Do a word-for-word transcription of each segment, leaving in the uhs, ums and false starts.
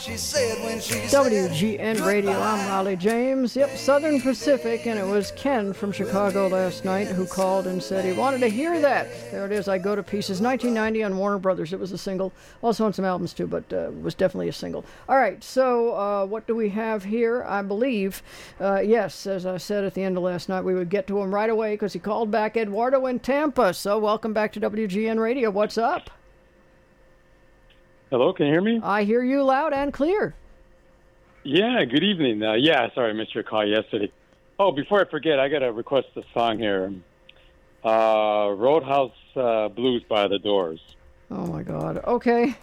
She said when she W G N Radio, I'm Raleigh James. Yep, Southern Pacific, and it was Ken from Chicago last night who called and said he wanted to hear that. There it is, I Go to Pieces, nineteen ninety on Warner Brothers. It was a single, also on some albums too, but uh, was definitely a single. All right, so uh, what do we have here? I believe, uh, yes, as I said at the end of last night, we would get to him right away because he called back Eduardo in Tampa. So welcome back to W G N Radio. What's up? Hello, can you hear me? I hear you loud and clear. Yeah, good evening. Uh, yeah, sorry I missed your call yesterday. Oh, before I forget, I got to request a song here. Uh, Roadhouse uh, Blues by The Doors. Oh, my God. Okay.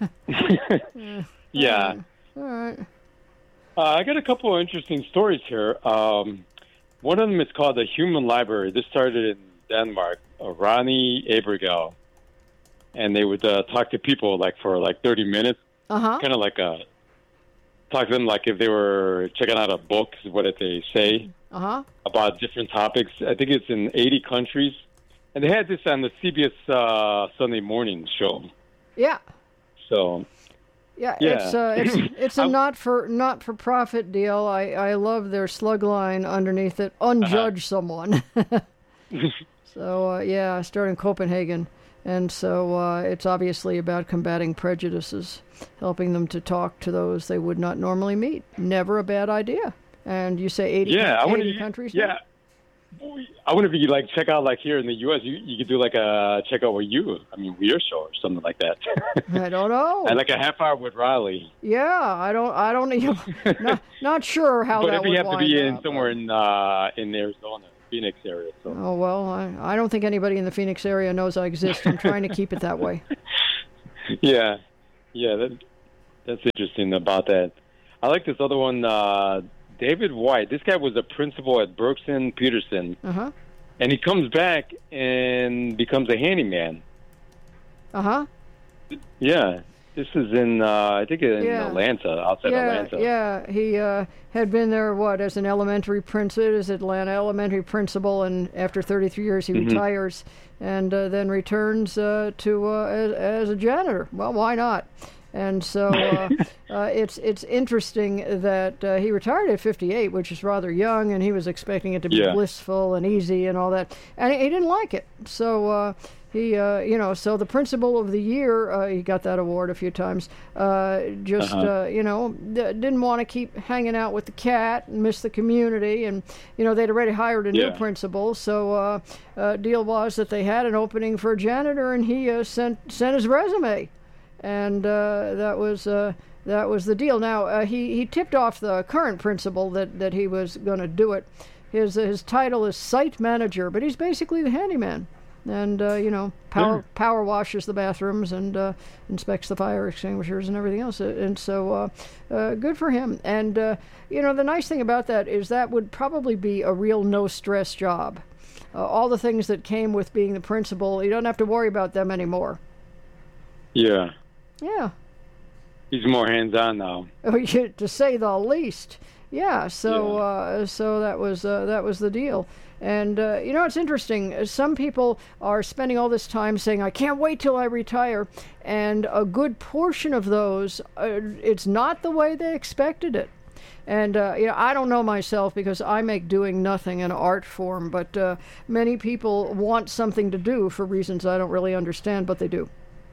Yeah. All right. Uh, I got a couple of interesting stories here. Um, one of them is called The Human Library. This started in Denmark. Uh, Ronnie Abergel. And they would uh, talk to people like for like thirty minutes, Uh-huh. kind of like a talk to them like if they were checking out a book. What did they say Uh-huh. about different topics? I think it's in eighty countries, and they had this on the C B S uh, Sunday morning show. Yeah. So Yeah, Yeah. it's uh, it's it's a not for not for profit deal. I, I love their slug line underneath it. Unjudge someone. So uh, yeah, I started in Copenhagen, and so uh, it's obviously about combating prejudices, helping them to talk to those they would not normally meet. Never a bad idea. And you say eighty, yeah, I eighty wonder, you- countries? now? Yeah. I wonder if you could like check out like here in the U S. You, you could do like a check out with you. I mean, with your show or something like that. I don't know. And like a half hour with Riley. Yeah, I don't. I don't. You know, not, not sure how But that if would you have to be wind in up. somewhere in uh, in Arizona, Phoenix area. So. Oh well, I, I don't think anybody in the Phoenix area knows I exist. I'm trying to keep it that way. Yeah, yeah, that, that's interesting about that. I like this other one, uh, David White. This guy was a principal at Brooks and Peterson, Uh huh. and he comes back and becomes a handyman. Uh huh. Yeah, this is in, uh, I think in Yeah. Atlanta, outside Yeah, Atlanta. yeah. He uh, had been there, what, as an elementary principal, as Atlanta elementary principal, and after thirty-three years, he Mhm. retires and uh, then returns uh, to uh, as, as a janitor. Well, why not? And so uh, uh, it's it's interesting that uh, he retired at fifty-eight, which is rather young, and he was expecting it to be Yeah. blissful and easy and all that, and he, he didn't like it. So uh, he, uh, you know, so the principal of the year, uh, he got that award a few times. Uh, just Uh-huh. uh, you know, d- didn't want to keep hanging out with the cat and miss the community, and you know they'd already hired a new Yeah. principal. So uh, uh, deal was that they had an opening for a janitor, and he uh, sent sent his resume. And uh, that was uh, that was the deal. Now uh, he he tipped off the current principal that, that he was going to do it. His his title is site manager, but he's basically the handyman, and uh, you know power Yeah. power washes the bathrooms and uh, inspects the fire extinguishers and everything else. And so uh, uh, good for him. And uh, you know the nice thing about that is that would probably be a real no stress job. Uh, all the things that came with being the principal, you don't have to worry about them anymore. Yeah, Yeah. he's more hands-on now. Oh, yeah, to say the least. Yeah. So, Yeah. Uh, so that was uh, that was the deal. And uh, you know, it's interesting. Some people are spending all this time saying, "I can't wait till I retire," and a good portion of those, uh, it's not the way they expected it. And uh, you know, I don't know myself because I make doing nothing an art form. But uh, many people want something to do for reasons I don't really understand, but they do.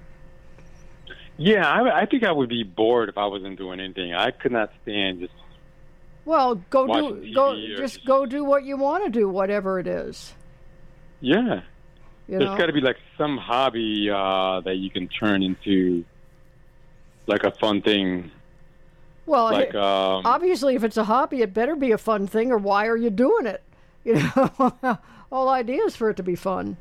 Yeah, I, I think I would be bored if I wasn't doing anything. I could not stand just. Well, go Watching do T V go or just just- go do what you want to do, whatever it is. Yeah, You there's know. got to be like some hobby uh, that you can turn into like a fun thing. Well, Like hey, um, obviously, if it's a hobby, it better be a fun thing, or why are you doing it? You know, all ideas for it to be fun.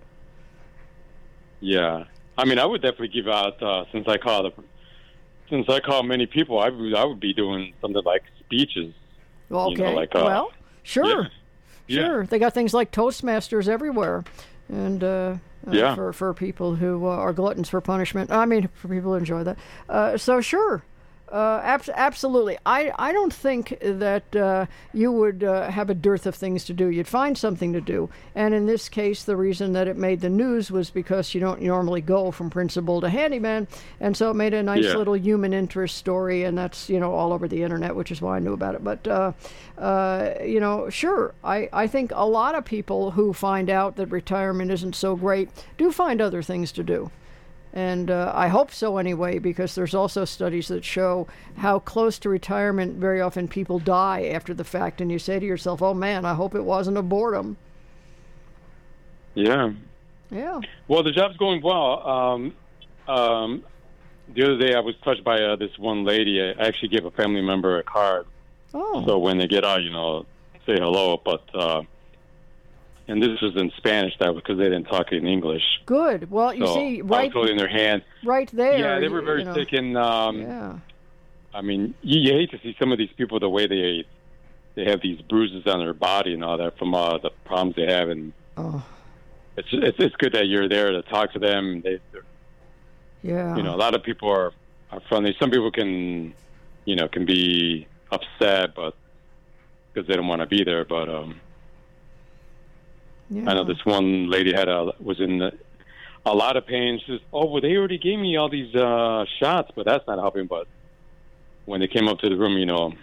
yeah. I mean, I would definitely give out uh, since I call the since I call many people. I would I would be doing something like speeches. Okay. You know, like, uh, well, sure, Yeah. sure. They got things like Toastmasters everywhere, and uh, uh, Yeah. for for people who uh, are gluttons for punishment. I mean, for people who enjoy that. Uh, so sure. Uh, abs- absolutely. I, I don't think that uh, you would uh, have a dearth of things to do. You'd find something to do. And in this case, the reason that it made the news was because you don't normally go from principal to handyman. And so it made a nice Yeah. little human interest story. And that's, you know, all over the internet, which is why I knew about it. But, uh, uh, you know, sure, I, I think a lot of people who find out that retirement isn't so great do find other things to do. And uh, I hope so anyway, because there's also studies that show how close to retirement very often people die after the fact. And you say to yourself, oh man, I hope it wasn't a boredom. Yeah. Yeah. Well, the job's going well. Um, um, the other day I was touched by uh, this one lady. I actually gave a family member a card. Oh. So when they get out, you know, say hello. But, uh, and this was in Spanish, that because they didn't talk in English. Good. Well, you So see, I right, was holding their hand. right there. Yeah, they were you- very you know, sick, and um, Yeah. I mean, you, you hate to see some of these people the way they they have these bruises on their body and all that from uh, the problems they have, and Oh. it's, it's it's good that you're there to talk to them. They, they're- Yeah. you know, a lot of people are, are friendly. Some people can, you know, can be upset, but because they don't want to be there. But um, Yeah. I know this one lady had a was in the, a lot of pain. She says, "Oh, well, they already gave me all these uh, shots, but that's not helping." But when they came up to the room, you know,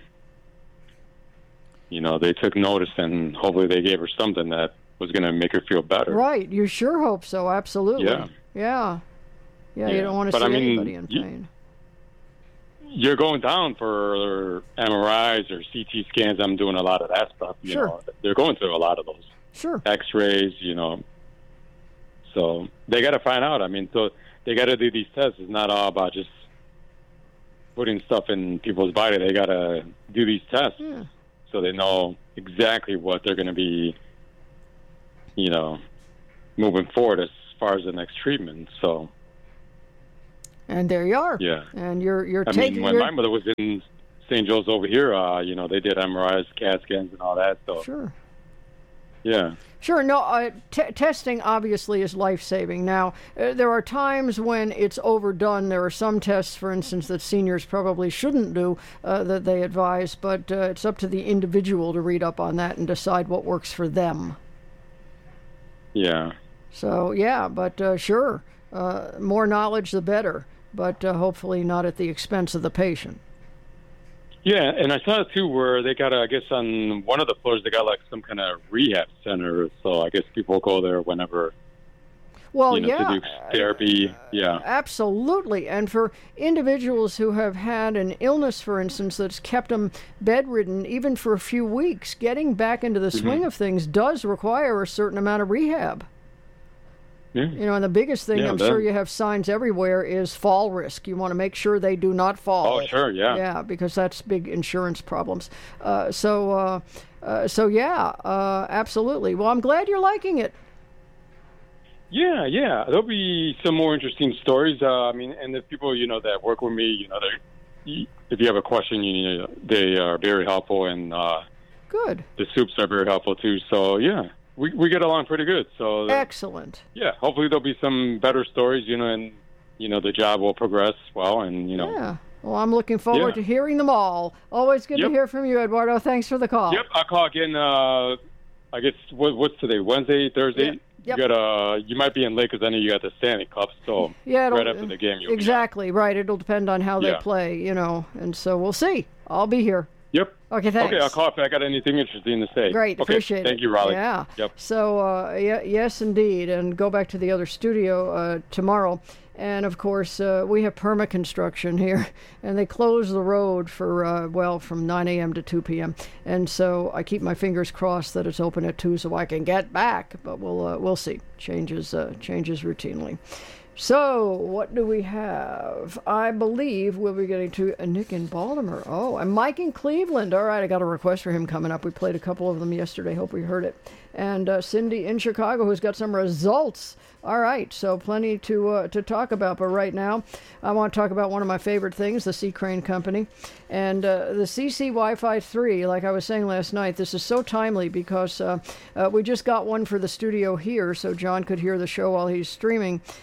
you know, they took notice, and hopefully they gave her something that was going to make her feel better. Right. You sure hope so. Absolutely. Yeah. Yeah. Yeah. You Yeah. don't want to But, see I mean, anybody in you- pain. You're going down for M R Is or C T scans. I'm doing a lot of that stuff. You Sure. know, they're going through a lot of those Sure. X-rays. You know, so they got to find out. I mean, so they got to do these tests. It's not all about just putting stuff in people's body. They got to do these tests Yeah. so they know exactly what they're going to be, you know, moving forward as far as the next treatment. So. And there you are. Yeah. And you're you're I taking mean, when your my mother was in Saint Joe's over here, uh, you know, they did M R Is, CAT scans, and all that. So, Sure. yeah. Sure. No, uh, t- testing obviously is life-saving. Now, uh, there are times when it's overdone. There are some tests, for instance, that seniors probably shouldn't do uh, that they advise, but uh, it's up to the individual to read up on that and decide what works for them. Yeah. So, yeah, but uh, sure, uh, more knowledge the better, but uh, hopefully not at the expense of the patient. Yeah, and I saw it too where they got, a, I guess, on one of the floors, they got like some kind of rehab center. So I guess people go there whenever, Well, you know, yeah. to do therapy. Yeah. Absolutely. And for individuals who have had an illness, for instance, that's kept them bedridden even for a few weeks, getting back into the swing of things does require a certain amount of rehab. Yeah. You know, and the biggest thing, Yeah, I'm that- sure you have signs everywhere, is fall risk. You want to make sure they do not fall. Oh, sure, yeah. Yeah, because that's big insurance problems. Uh, so, uh, uh, so yeah, uh, absolutely. Well, I'm glad you're liking it. Yeah, yeah. There'll be some more interesting stories. Uh, I mean, and the people, you know, that work with me, you know, they, if you have a question, you know, they are very helpful, and uh, Good. the soups are very helpful too. So, yeah. We we get along pretty good. So Excellent. yeah, hopefully there'll be some better stories, you know, and you know the job will progress well, and you know. Yeah. Well, I'm looking forward Yeah. to hearing them all. Always good to Yep. hear from you, Eduardo. Thanks for the call. Yep, I'll call again. Uh, I guess what, what's today? Wednesday, Thursday. Yep. Yep. You got uh, you might be in late because I know you got the Stanley Cup. So Yeah, it'll- right after the game, you'll Exactly. Right. It'll depend on how they Yeah. play, you know, and so we'll see. I'll be here. Be. Yep. Okay, thanks. Okay, I'll call if I got anything interesting to say. Great, Okay, appreciate it. Thank you, Raleigh. Yeah. Yep. So, uh, yeah, yes, indeed, and go back to the other studio uh, tomorrow. And of course, uh, we have perma-construction here, and they close the road for uh, well from nine a.m. to two p.m. And so I keep my fingers crossed that it's open at two, so I can get back. But we'll uh, we'll see. Changes uh, changes routinely. So, what do we have? I believe we'll be getting to uh, Nick in Baltimore. Oh, and Mike in Cleveland. All right, I got a request for him coming up. We played a couple of them yesterday. Hope we heard it. And uh, Cindy in Chicago, who's got some results. All right, so plenty to uh, to talk about. But right now, I want to talk about one of my favorite things, the C. Crane Company. And uh, the C C Wi-Fi three, like I was saying last night, this is so timely because uh, uh, we just got one for the studio here, so John could hear the show while he's streaming. And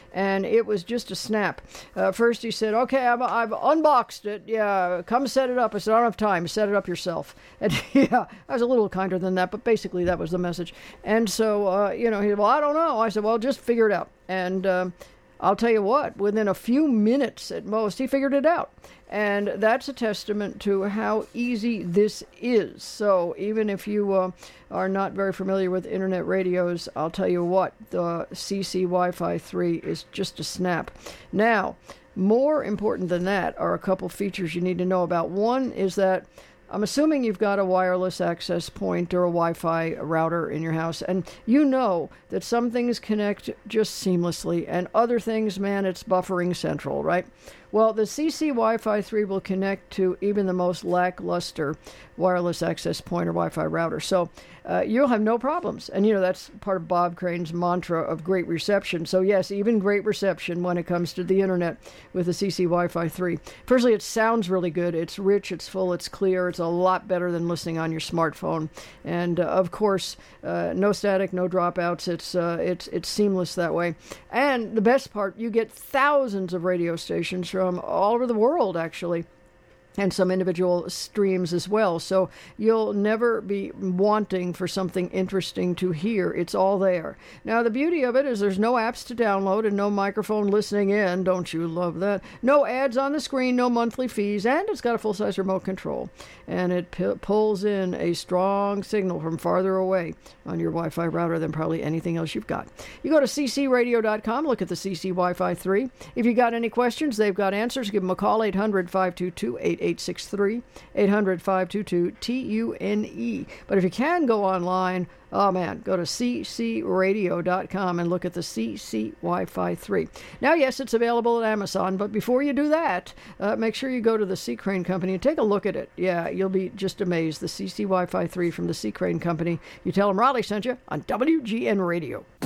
it was just a snap. Uh, first he said, okay, I've, I've unboxed it. Yeah, come set it up. I said, I don't have time. Set it up yourself. And yeah, I was a little kinder than that, but basically that was the message. And so, uh, you know, he said, well, I don't know. I said, well, just figure it out. And um, I'll tell you what, within a few minutes at most, he figured it out. And that's a testament to how easy this is. So even if you uh, are not very familiar with internet radios, I'll tell you what, the C C Wi-Fi three is just a snap. Now, more important than that are a couple features you need to know about. One is that I'm assuming you've got a wireless access point or a Wi-Fi router in your house, and you know that some things connect just seamlessly, and other things, man, it's buffering central, right? Well, the C C Wi-Fi three will connect to even the most lackluster wireless access point or Wi-Fi router. So uh, you'll have no problems. And, you know, that's part of Bob Crane's mantra of great reception. So, yes, even great reception when it comes to the internet with the C C Wi-Fi three. Firstly, it sounds really good. It's rich, it's full, it's clear. It's a lot better than listening on your smartphone. And, uh, of course, uh, no static, no dropouts. It's, uh, it's, it's seamless that way. And the best part, you get thousands of radio stations from all over the world, actually, and some individual streams as well. So you'll never be wanting for something interesting to hear. It's all there. Now, the beauty of it is there's no apps to download and no microphone listening in. Don't you love that? No ads on the screen, no monthly fees, and it's got a full-size remote control. And it p- pulls in a strong signal from farther away on your Wi-Fi router than probably anything else you've got. You go to c c radio dot com, look at the C C Wi-Fi three. If you got any questions, they've got answers. Give them a call, eight hundred, five two two, eight eight six three, eight hundred, five two two, T U N E. But if you can go online, oh man, go to c c radio dot com and look at the C C Wi-Fi three. Now, yes, it's available at Amazon, but before you do that, uh, make sure you go to the C. Crane Company and take a look at it. Yeah, you'll be just amazed. The C C Wi-Fi three from the C. Crane Company. You tell them Raleigh sent you on W G N Radio.